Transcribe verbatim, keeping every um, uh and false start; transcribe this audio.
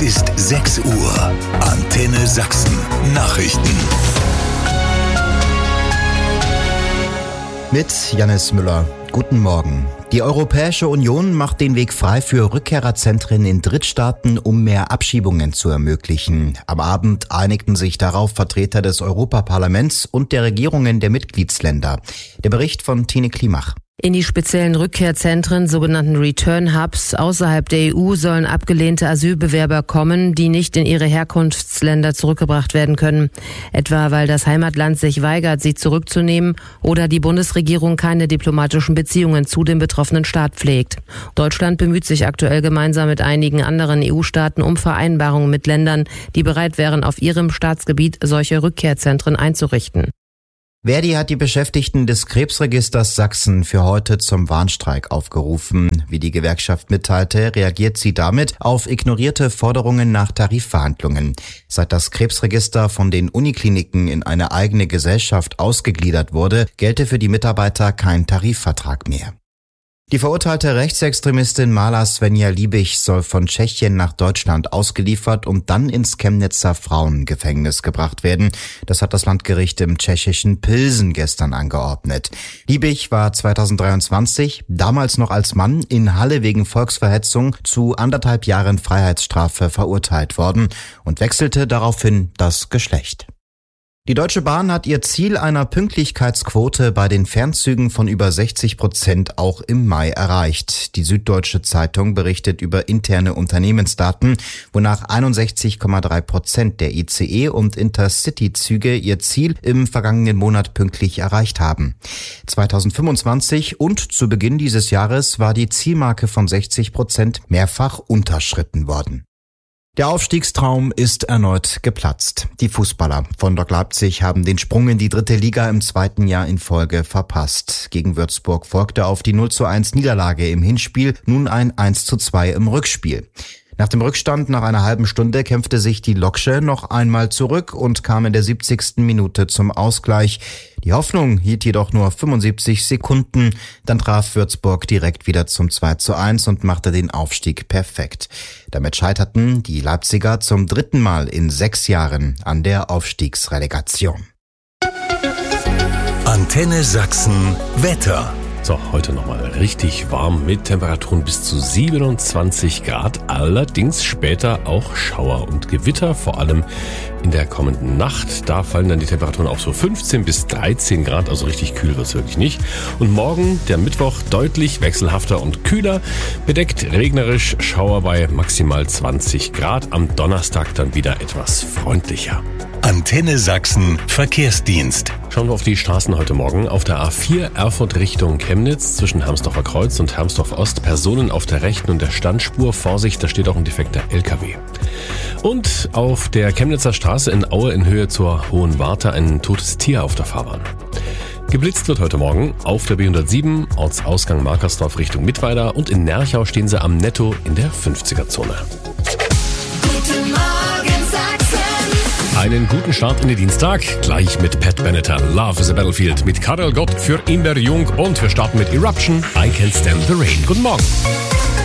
Es ist sechs Uhr. Antenne Sachsen. Nachrichten. Mit Jannis Müller. Guten Morgen. Die Europäische Union macht den Weg frei für Rückkehrerzentren in Drittstaaten, um mehr Abschiebungen zu ermöglichen. Am Abend einigten sich darauf Vertreter des Europaparlaments und der Regierungen der Mitgliedsländer. Der Bericht von Tine Klimach. In die speziellen Rückkehrzentren, sogenannten Return Hubs, außerhalb der E U sollen abgelehnte Asylbewerber kommen, die nicht in ihre Herkunftsländer zurückgebracht werden können. Etwa weil das Heimatland sich weigert, sie zurückzunehmen oder die Bundesregierung keine diplomatischen Beziehungen zu dem betroffenen Staat pflegt. Deutschland bemüht sich aktuell gemeinsam mit einigen anderen E U-Staaten um Vereinbarungen mit Ländern, die bereit wären, auf ihrem Staatsgebiet solche Rückkehrzentren einzurichten. Verdi hat die Beschäftigten des Krebsregisters Sachsen für heute zum Warnstreik aufgerufen. Wie die Gewerkschaft mitteilte, reagiert sie damit auf ignorierte Forderungen nach Tarifverhandlungen. Seit das Krebsregister von den Unikliniken in eine eigene Gesellschaft ausgegliedert wurde, gelte für die Mitarbeiter kein Tarifvertrag mehr. Die verurteilte Rechtsextremistin Mala Svenja Liebig soll von Tschechien nach Deutschland ausgeliefert und dann ins Chemnitzer Frauengefängnis gebracht werden. Das hat das Landgericht im tschechischen Pilsen gestern angeordnet. Liebig war zweitausenddreiundzwanzig, damals noch als Mann, in Halle wegen Volksverhetzung zu anderthalb Jahren Freiheitsstrafe verurteilt worden und wechselte daraufhin das Geschlecht. Die Deutsche Bahn hat ihr Ziel einer Pünktlichkeitsquote bei den Fernzügen von über sechzig Prozent auch im Mai erreicht. Die Süddeutsche Zeitung berichtet über interne Unternehmensdaten, wonach einundsechzig Komma drei Prozent der I C E- und Intercity-Züge ihr Ziel im vergangenen Monat pünktlich erreicht haben. zweitausendfünfundzwanzig und zu Beginn dieses Jahres war die Zielmarke von sechzig Prozent mehrfach unterschritten worden. Der Aufstiegstraum ist erneut geplatzt. Die Fußballer von Lok Leipzig haben den Sprung in die dritte Liga im zweiten Jahr in Folge verpasst. Gegen Würzburg folgte auf die null zu eins Niederlage im Hinspiel nun ein eins zu zwei im Rückspiel. Nach dem Rückstand nach einer halben Stunde kämpfte sich die Loksche noch einmal zurück und kam in der siebzigsten Minute zum Ausgleich. Die Hoffnung hielt jedoch nur fünfundsiebzig Sekunden. Dann traf Würzburg direkt wieder zum zwei zu eins und machte den Aufstieg perfekt. Damit scheiterten die Leipziger zum dritten Mal in sechs Jahren an der Aufstiegsrelegation. Antenne Sachsen Wetter. So, heute nochmal richtig warm mit Temperaturen bis zu siebenundzwanzig Grad. Allerdings später auch Schauer und Gewitter, vor allem in der kommenden Nacht. Da fallen dann die Temperaturen auf so fünfzehn bis dreizehn Grad, also richtig kühl wird's wirklich nicht. Und morgen, der Mittwoch, deutlich wechselhafter und kühler. Bedeckt, regnerisch, Schauer bei maximal zwanzig Grad. Am Donnerstag dann wieder etwas freundlicher. Antenne Sachsen Verkehrsdienst. Schauen wir auf die Straßen heute Morgen. Auf der A vier Erfurt Richtung Chemnitz zwischen Hermsdorfer Kreuz und Hermsdorf Ost Personen auf der rechten und der Standspur. Vorsicht, da steht auch ein defekter L K W. Und auf der Chemnitzer Straße in Aue in Höhe zur Hohen Warte ein totes Tier auf der Fahrbahn. Geblitzt wird heute Morgen auf der B hundertsieben, Ortsausgang Markersdorf Richtung Mittweida, und in Nerchau stehen sie am Netto in der fünfziger-Zone. Guten Morgen Sachsen. Einen guten Start in den Dienstag, gleich mit Pat Benatar, Love is a Battlefield, mit Karel Gott für Inber Jung, und wir starten mit Eruption, I Can't Stand the Rain. Guten Morgen.